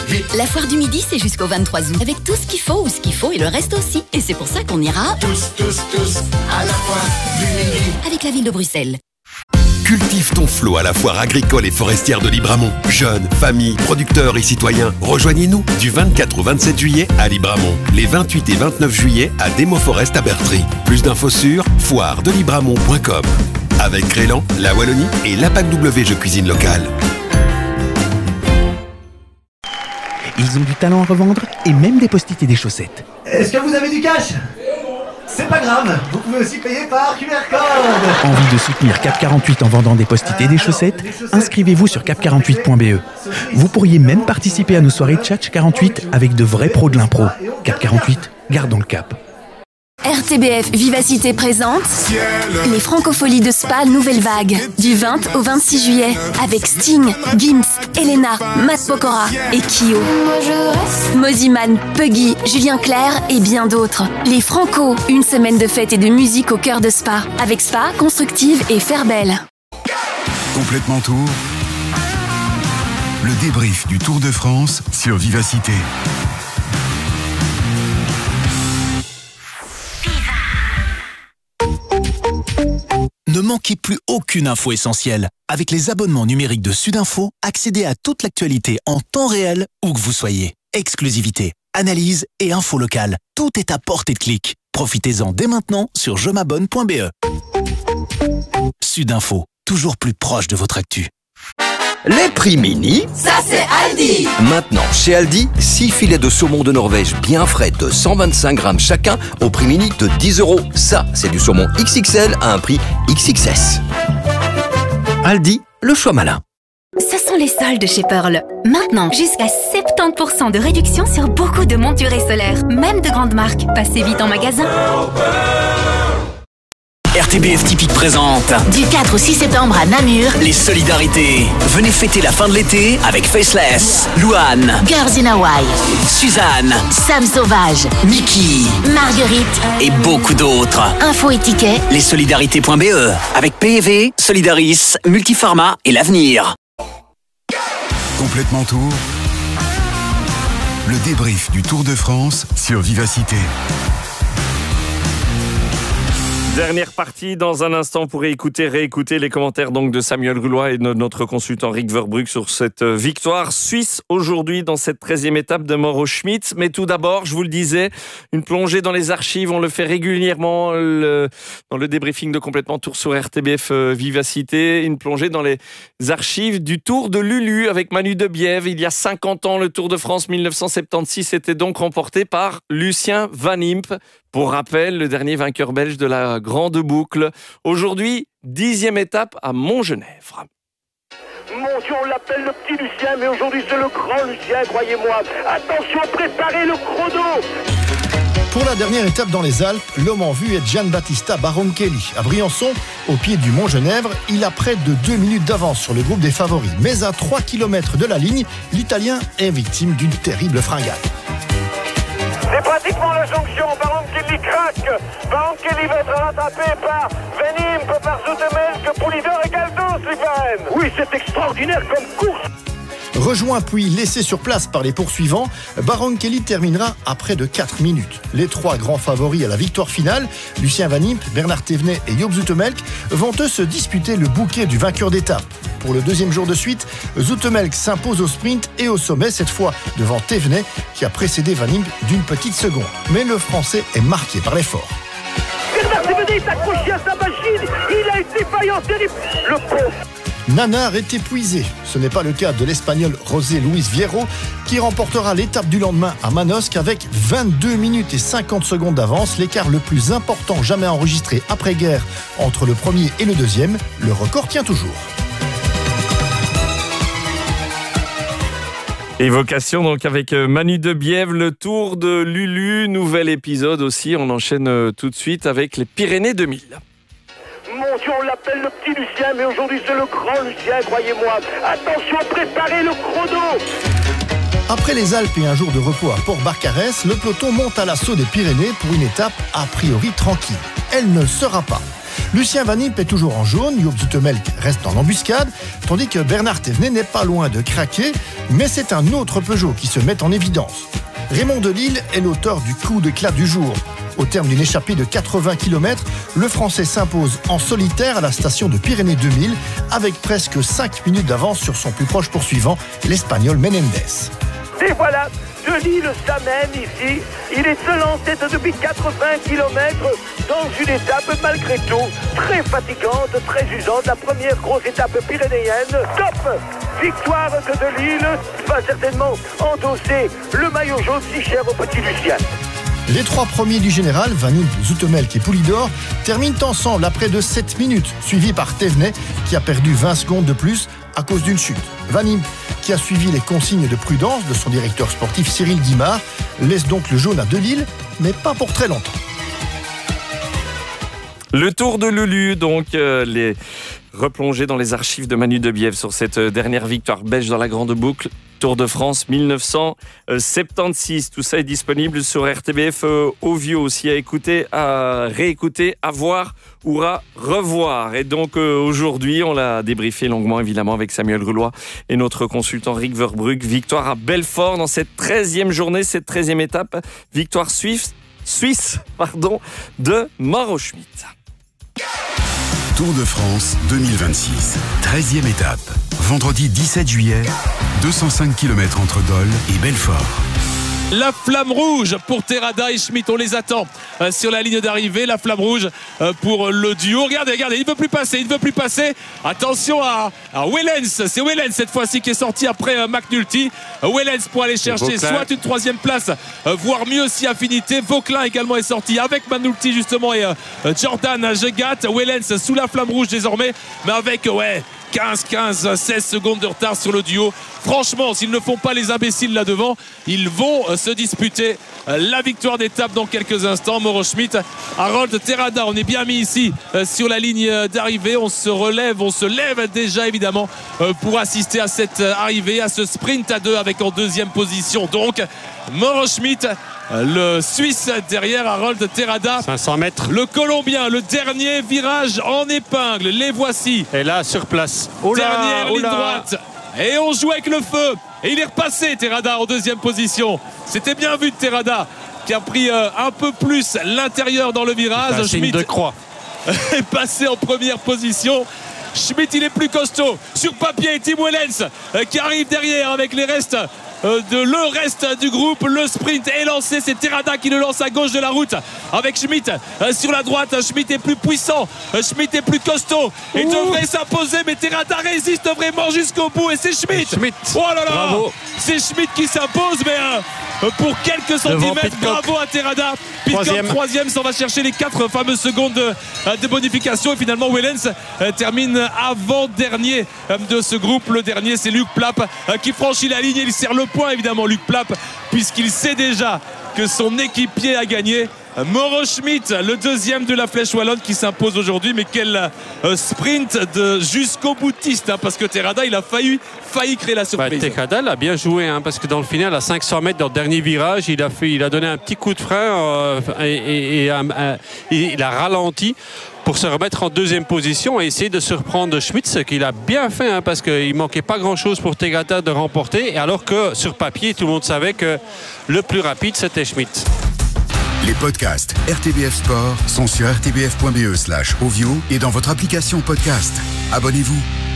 vite. La foire du Midi, c'est jusqu'au 23 août. Avec tout ce qu'il faut, ou ce qu'il faut, et le reste aussi. Et c'est pour ça qu'on ira... Tous, à la foire du Midi. Avec la ville de Bruxelles. Cultive ton flot à la foire agricole et forestière de Libramont. Jeunes, familles, producteurs et citoyens, rejoignez-nous du 24 au 27 juillet à Libramont. Les 28 et 29 juillet à Demo Forest à Bertry. Plus d'infos sur foiredelibramont.com. Avec Crélan, la Wallonie et l'APAC W Jeux Cuisine Locale. Ils ont du talent à revendre et même des post-it et des chaussettes. Est-ce que vous avez du cash ? C'est pas grave, vous pouvez aussi payer par QR code. Envie de soutenir Cap 48 en vendant des post-it et des chaussettes ? Inscrivez-vous sur cap48.be. Vous pourriez même participer à nos soirées Tchatch 48 avec de vrais pros de l'impro. Cap 48, gardons le cap. RTBF Vivacité présente les Francopholies de Spa Nouvelle Vague du 20 au 26 juillet avec Sting, Gims, Elena, Matt Pokora et Kyo. Moziman, Puggy, Julien Clerc et bien d'autres. Les Franco, une semaine de fête et de musique au cœur de Spa avec Spa, Constructive et Fairbelle. Complètement Tour. Le débrief du Tour de France sur Vivacité. Ne manquez plus aucune info essentielle. Avec les abonnements numériques de Sudinfo, accédez à toute l'actualité en temps réel, où que vous soyez. Exclusivité, analyse et info locale. Tout est à portée de clic. Profitez-en dès maintenant sur jemabonne.be. Sudinfo, toujours plus proche de votre actu. Les prix mini, ça c'est Aldi. Maintenant, chez Aldi, 6 filets de saumon de Norvège bien frais de 125 grammes chacun au prix mini de 10 €. Ça, c'est du saumon XXL à un prix XXS. Aldi, le choix malin. Ce sont les soldes chez Pearl. Maintenant, jusqu'à 70% de réduction sur beaucoup de monturés solaires, même de grandes marques. Passez vite en magasin. RTBF Typique présente du 4 au 6 septembre à Namur les solidarités. Venez fêter la fin de l'été avec Faceless, Louane, Girls in Hawaii, Suzanne, Sam Sauvage, Mickey, Marguerite et beaucoup d'autres. Info et tickets lessolidarités.be avec PEV, Solidaris, Multipharma et l'Avenir. Complètement Tour. Le débrief du Tour de France sur Vivacité. Dernière partie, dans un instant, pour réécouter les commentaires donc de Samuel Goulois et de notre consultant Rick Verbrugge sur cette victoire suisse aujourd'hui dans cette 13e étape de Mauro-Schmidt. Mais tout d'abord, je vous le disais, une plongée dans les archives, on le fait régulièrement dans le débriefing de Complètement Tour sur RTBF Vivacité, une plongée dans les archives du Tour de Lulu avec Manu de Bièvre. Il y a 50 ans, le Tour de France 1976 était donc remporté par Lucien Van Impe. Pour rappel, le dernier vainqueur belge de la Grande Boucle. Aujourd'hui, 10e étape à Montgenèvre. Mon Dieu, on l'appelle le petit Lucien, mais aujourd'hui c'est le grand Lucien, croyez-moi. Attention, préparez le chrono. Pour la dernière étape dans les Alpes, l'homme en vue est Gianbattista Baronchelli. À Briançon, au pied du Mont Genèvre, il a près de 2 minutes d'avance sur le groupe des favoris. Mais à 3 km de la ligne, l'Italien est victime d'une terrible fringale. C'est pratiquement la jonction. Baronchelli craque. Baronchelli va être rattrapé par Van Impe, par Zoetemelk, Poulidor et Galdos, les Varenne. Oui, c'est extraordinaire comme course. Rejoint puis laissé sur place par les poursuivants, Baronchelli terminera à près de 4 minutes. Les 3 grands favoris à la victoire finale, Lucien Van Impe, Bernard Thévenet et Joop Zoetemelk, vont eux se disputer le bouquet du vainqueur d'étape. Pour le 2e jour de suite, Zoetemelk s'impose au sprint et au sommet, cette fois devant Thévenet, qui a précédé Van Impe d'une petite seconde. Mais le Français est marqué par l'effort. Bernard Thévenet est accroché à sa machine, il a une défaillance terrible. Le pauvre. Nanar est épuisé. Ce n'est pas le cas de l'Espagnol José Luis Vierro qui remportera l'étape du lendemain à Manosque avec 22 minutes et 50 secondes d'avance, l'écart le plus important jamais enregistré après-guerre entre le premier et le deuxième. Le record tient toujours. Évocation donc avec Manu de Bièvre, le Tour de Lulu, nouvel épisode aussi. On enchaîne tout de suite avec les Pyrénées 2000. Mon Dieu, on l'appelle le petit Lucien, mais aujourd'hui c'est le grand Lucien, croyez-moi. Attention, préparez le chrono. Après les Alpes et un jour de repos à Port-Barcarès, le peloton monte à l'assaut des Pyrénées pour une étape a priori tranquille. Elle ne le sera pas. Lucien Van Impe est toujours en jaune, Joop Zoetemelk reste dans l'embuscade, tandis que Bernard Thévenet n'est pas loin de craquer, mais c'est un autre Peugeot qui se met en évidence. Raymond Delille est l'auteur du coup d'éclat du jour. Au terme d'une échappée de 80 km, le Français s'impose en solitaire à la station de Pyrénées 2000 avec presque 5 minutes d'avance sur son plus proche poursuivant, l'Espagnol Menendez. Et voilà, Delille s'amène ici. Il est seul en tête depuis 80 km dans une étape malgré tout très fatigante, très usante. La première grosse étape pyrénéenne. Top! Victoire de Delille va certainement endosser le maillot jaune si cher au petit Lucien. Les 3 premiers du général, Van Impe, Zoetemelk et Poulidor, terminent ensemble après de 7 minutes, suivi par Thévenet qui a perdu 20 secondes de plus à cause d'une chute. Van Impe, qui a suivi les consignes de prudence de son directeur sportif Cyril Guimard, laisse donc le jaune à Delille, mais pas pour très longtemps. Le Tour de Lulu, donc les replonger dans les archives de Manu De Bièvre sur cette dernière victoire belge dans la grande boucle. Tour de France 1976. Tout ça est disponible sur RTBF Audio aussi à écouter, à réécouter, à voir ou à revoir. Et donc aujourd'hui, on l'a débriefé longuement évidemment avec Samuel Grulois et notre consultant Rick Verbrugge. Victoire à Belfort dans cette 13e journée, cette 13e étape. Victoire suisse de Mauro Schmid. Tour de France 2026, 13e étape. Vendredi 17 juillet, 205 km entre Dole et Belfort. La flamme rouge pour Terrada et Schmid, on les attend sur la ligne d'arrivée. La flamme rouge pour le duo. Regardez, il ne veut plus passer. Attention à Wellens, c'est Wellens cette fois-ci qui est sorti après McNulty. Wellens pour aller chercher soit une 3e place, voire mieux si affinité. Vauclin également est sorti avec McNulty justement et Jordan Jegat. Wellens sous la flamme rouge désormais, mais avec 16 secondes de retard sur le duo. Franchement, s'ils ne font pas les imbéciles là devant, ils vont se disputer la victoire d'étape dans quelques instants. Mauro Schmid, Harold Terrada, on est bien mis ici sur la ligne d'arrivée. On se lève déjà évidemment pour assister à cette arrivée, à ce sprint à 2 avec en 2e position. Donc Mauro Schmid, le Suisse derrière Harold Terrada. 500 mètres. Le Colombien, le dernier virage en épingle. Les voici. Et là, sur place. Dernière ligne droite. Et on joue avec le feu. Et il est repassé, Terrada, en 2e position. C'était bien vu de Terrada, qui a pris un peu plus l'intérieur dans le virage. Schmid de croix est passé en 1re position. Schmid, il est plus costaud. Sur papier, Tim Wellens qui arrive derrière avec les restes le reste du groupe. Le sprint est lancé, c'est Terrada qui le lance à gauche de la route avec Schmid sur la droite. Schmid est plus puissant, Schmid est plus costaud et devrait s'imposer, mais Terrada résiste vraiment jusqu'au bout et c'est Schmid. Oh là là, bravo. C'est Schmid qui s'impose, mais pour quelques centimètres. Bravo à Terrada. Pitcock 3e, s'en va chercher les 4 fameuses secondes de bonification et finalement Wellens termine avant-dernier de ce groupe. Le dernier, c'est Luc Plapp qui franchit la ligne et il serre le point évidemment, Luc Plapp, puisqu'il sait déjà que son équipier a gagné. Mauro Schmid, le 2e de la Flèche Wallonne qui s'impose aujourd'hui, mais quel sprint de jusqu'au boutiste, parce que Terrada il a failli créer la surprise. Terrada l'a bien joué, parce que dans le final à 500 mètres dans le dernier virage il a donné un petit coup de frein et il a ralenti pour se remettre en 2e position et essayer de surprendre Schmid, ce qu'il a bien fait, parce qu'il manquait pas grand chose pour Terrada de remporter, alors que sur papier tout le monde savait que le plus rapide c'était Schmid. Les podcasts RTBF Sport sont sur rtbf.be/audio et dans votre application podcast. Abonnez-vous.